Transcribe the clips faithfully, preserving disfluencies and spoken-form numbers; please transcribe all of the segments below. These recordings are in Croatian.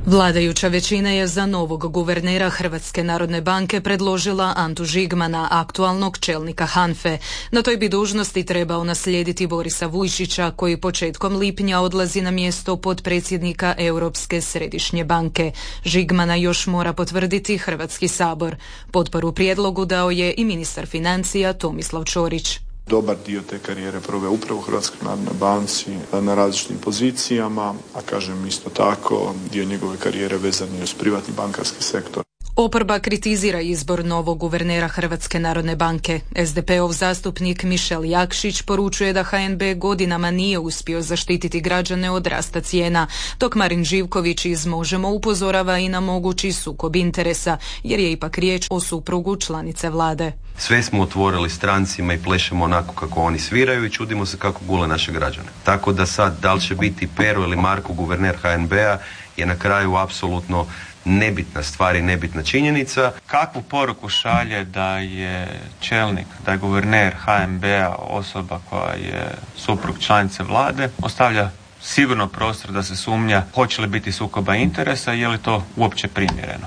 Vladajuća većina je za novog guvernera Hrvatske narodne banke predložila Antu Žigmana, aktualnog čelnika HANFE. Na toj bi dužnosti trebao naslijediti Borisa Vujčića, koji početkom lipnja odlazi na mjesto potpredsjednika Europske središnje banke. Žigmana još mora potvrditi Hrvatski sabor. Potporu prijedlogu dao je i ministar financija Tomislav Ćorić. Dobar dio te karijere proveo upravo u Hrvatskoj narodnoj banci na različitim pozicijama, a kažem isto tako dio njegove karijere vezan je uz privatni bankarski sektor. Oporba kritizira izbor novog guvernera Hrvatske narodne banke. es de pe ov zastupnik Mišel Jakšić poručuje da ha en be godinama nije uspio zaštititi građane od rasta cijena, dok Marin Živković iz Možemo upozorava i na mogući sukob interesa, jer je ipak riječ o suprugu članice vlade. Sve smo otvorili strancima i plešemo onako kako oni sviraju i čudimo se kako gule naše građane. Tako da sad, da li će biti Pero ili Marko guverner ha en be-a je na kraju apsolutno nebitna stvar i nebitna činjenica. Kakvu poruku šalje da je čelnik, da je guverner ha en be-a osoba koja je suprug članice vlade, ostavlja sigurno prostor da se sumnja hoće li biti sukoba interesa i je li to uopće primjereno.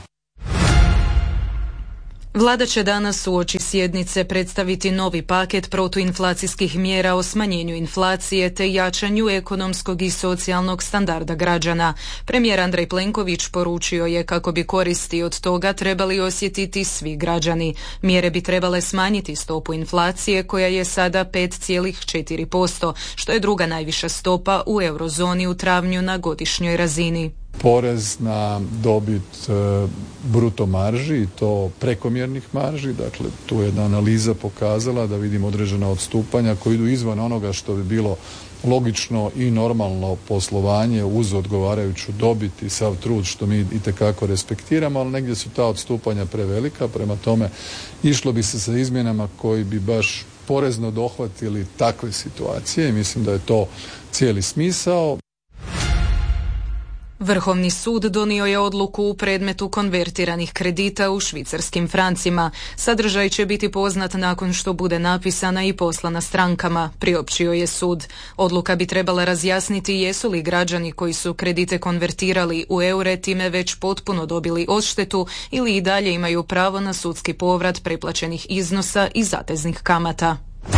Vlada će danas uoči sjednice predstaviti novi paket protuinflacijskih mjera o smanjenju inflacije te jačanju ekonomskog i socijalnog standarda građana. Premijer Andrej Plenković poručio je kako bi koristi od toga trebali osjetiti svi građani. Mjere bi trebale smanjiti stopu inflacije koja je sada pet zarez četiri posto, što je druga najviša stopa u eurozoni u travnju na godišnjoj razini. Porez na dobit e, bruto marži i to prekomjernih marži, dakle tu je jedna analiza pokazala da vidimo određena odstupanja koji idu izvan onoga što bi bilo logično i normalno poslovanje uz odgovarajuću dobit i sav trud što mi itekako respektiramo, ali negdje su ta odstupanja prevelika, prema tome išlo bi se sa izmjenama koji bi baš porezno dohvatili takve situacije i mislim da je to cijeli smisao. Vrhovni sud donio je odluku u predmetu konvertiranih kredita u švicarskim francima. Sadržaj će biti poznat nakon što bude napisana i poslana strankama, priopćio je sud. Odluka bi trebala razjasniti jesu li građani koji su kredite konvertirali u eure time već potpuno dobili odštetu ili i dalje imaju pravo na sudski povrat preplaćenih iznosa i zateznih kamata.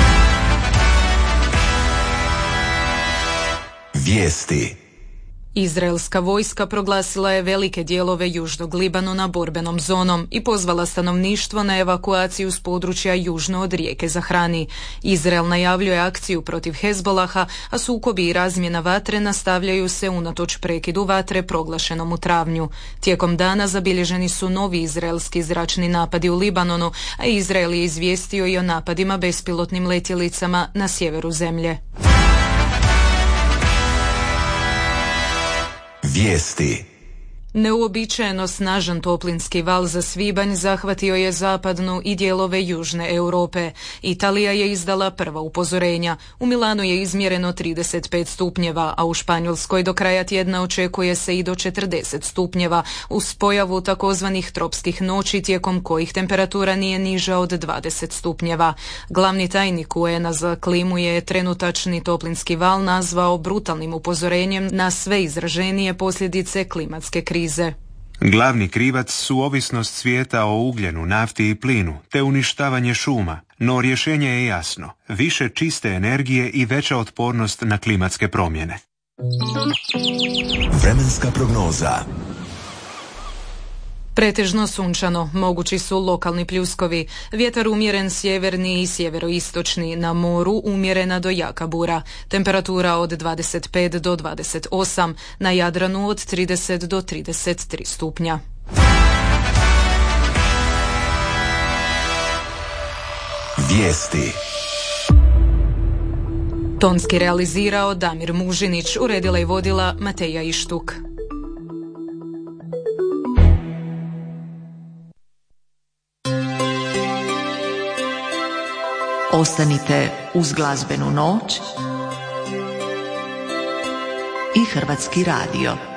Vijesti. Izraelska vojska proglasila je velike dijelove južnog Libanona borbenom zonom i pozvala stanovništvo na evakuaciju s područja južno od rijeke Zahrani. Izrael najavljuje akciju protiv Hezbolaha, a sukobi i razmjena vatre nastavljaju se unatoč prekidu vatre proglašenom u travnju. Tijekom dana zabilježeni su novi izraelski zračni napadi u Libanonu, a Izrael je izvijestio i o napadima bespilotnim letjelicama na sjeveru zemlje. Vijesti. Neuobičajeno snažan toplinski val za svibanj zahvatio je zapadnu i dijelove južne Europe. Italija je izdala prva upozorenja. U Milanu je izmjereno trideset pet stupnjeva, a u Španjolskoj do kraja tjedna očekuje se i do četrdeset stupnjeva, uz pojavu takozvanih tropskih noći tijekom kojih temperatura nije niža od dvadeset stupnjeva. Glavni tajnik u en a za klimu je trenutačni toplinski val nazvao brutalnim upozorenjem na sve izraženije posljedice klimatske krize. Glavni krivac su ovisnost svijeta o ugljenu, nafti i plinu, te uništavanje šuma, no rješenje je jasno. Više čiste energije i veća otpornost na klimatske promjene. Vremenska prognoza. Pretežno sunčano, mogući su lokalni pljuskovi, vjetar umjeren sjeverni i sjeveroistočni, na moru umjerena do jaka bura, temperatura od dvadeset pet do dvadeset osam, na Jadranu od trideset do trideset tri stupnja. Vijesti. Tonski realizirao Damir Mužinić, uredila i vodila Mateja Ištuk. Ostanite uz glazbenu noć i Hrvatski radio.